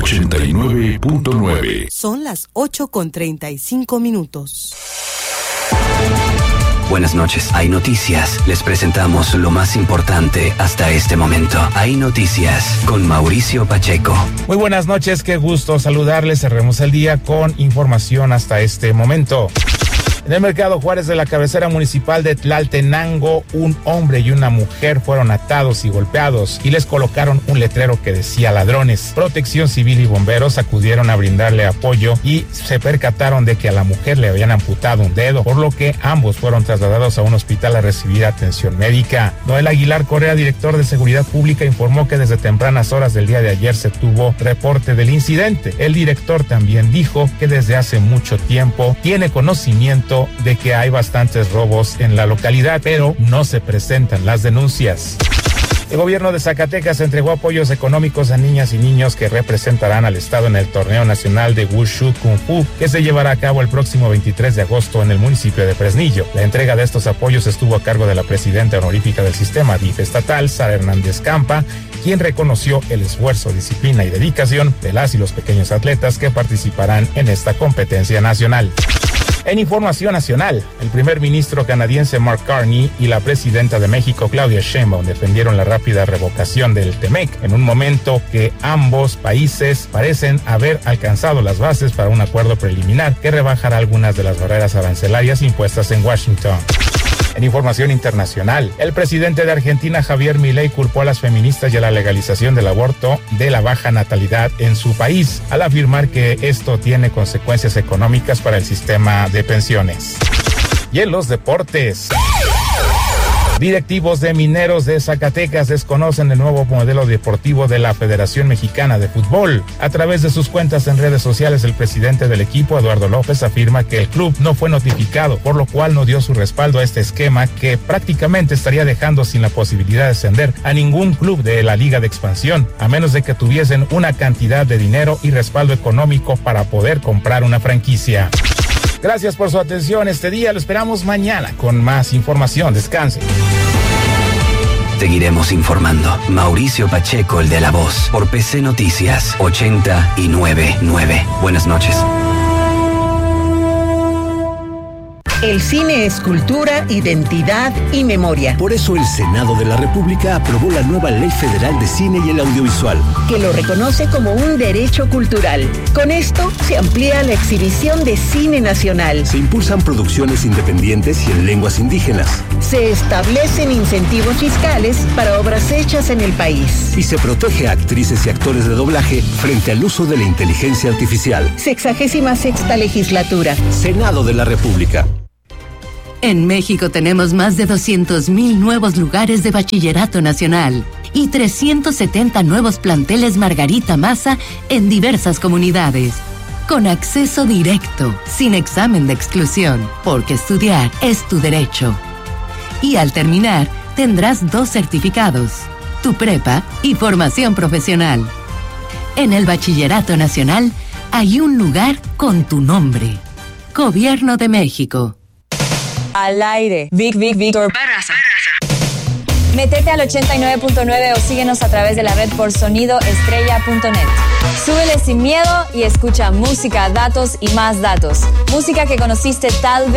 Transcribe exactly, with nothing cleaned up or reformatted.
ochenta y nueve punto nueve. Son las ocho con treinta y cinco minutos. Buenas noches. Hay Noticias. Les presentamos lo más importante hasta este momento. Hay Noticias con Mauricio Pacheco. Muy buenas noches, qué gusto saludarles. Cerremos el día con información hasta este momento. En el Mercado Juárez de la cabecera municipal de Tlaltenango, un hombre y una mujer fueron atados y golpeados y les colocaron un letrero que decía ladrones. Protección Civil y bomberos acudieron a brindarle apoyo y se percataron de que a la mujer le habían amputado un dedo, por lo que ambos fueron trasladados a un hospital a recibir atención médica. Noel Aguilar Correa, director de Seguridad Pública, informó que desde tempranas horas del día de ayer se tuvo reporte del incidente. El director también dijo que desde hace mucho tiempo tiene conocimiento de que hay bastantes robos en la localidad, pero no se presentan las denuncias. El gobierno de Zacatecas entregó apoyos económicos a niñas y niños que representarán al estado en el torneo nacional de Wushu Kung Fu, que se llevará a cabo el próximo veintitrés de agosto en el municipio de Fresnillo. La entrega de estos apoyos estuvo a cargo de la presidenta honorífica del sistema D I F estatal, Sara Hernández Campa, quien reconoció el esfuerzo, disciplina y dedicación de las y los pequeños atletas que participarán en esta competencia nacional. En información nacional, el primer ministro canadiense Mark Carney y la presidenta de México, Claudia Sheinbaum, defendieron la rápida revocación del TEMEC en un momento que ambos países parecen haber alcanzado las bases para un acuerdo preliminar que rebajará algunas de las barreras arancelarias impuestas en Washington. En información internacional, el presidente de Argentina, Javier Milei, culpó a las feministas y a la legalización del aborto de la baja natalidad en su país, al afirmar que esto tiene consecuencias económicas para el sistema de pensiones. Y en los deportes, directivos de Mineros de Zacatecas desconocen el nuevo modelo deportivo de la Federación Mexicana de Fútbol. A través de sus cuentas en redes sociales, el presidente del equipo, Eduardo López, afirma que el club no fue notificado, por lo cual no dio su respaldo a este esquema que prácticamente estaría dejando sin la posibilidad de ascender a ningún club de la Liga de Expansión, a menos de que tuviesen una cantidad de dinero y respaldo económico para poder comprar una franquicia. Gracias por su atención este día. Lo esperamos mañana con más información. Descanse. Seguiremos informando. Mauricio Pacheco, el de la voz, por P C Noticias ochenta y nueve punto nueve. Buenas noches. El cine es cultura, identidad y memoria. Por eso el Senado de la República aprobó la nueva Ley Federal de Cine y el Audiovisual, que lo reconoce como un derecho cultural. Con esto se amplía la exhibición de cine nacional. Se impulsan producciones independientes y en lenguas indígenas. Se establecen incentivos fiscales para obras hechas en el país. Y se protege a actrices y actores de doblaje frente al uso de la inteligencia artificial. Sexagésima sexta legislatura. Senado de la República. En México tenemos más de doscientos mil nuevos lugares de bachillerato nacional y trescientos setenta nuevos planteles Margarita Maza en diversas comunidades, con acceso directo, sin examen de exclusión, porque estudiar es tu derecho. Y al terminar, tendrás dos certificados, tu prepa y formación profesional. En el bachillerato nacional hay un lugar con tu nombre. Gobierno de México. Al aire. Vic, Vic, Víctor Barraza. Métete al ochenta y nueve punto nueve o síguenos a través de la red por sonido estrella punto net. Súbele sin miedo y escucha música, datos y más datos. Música que conociste tal vez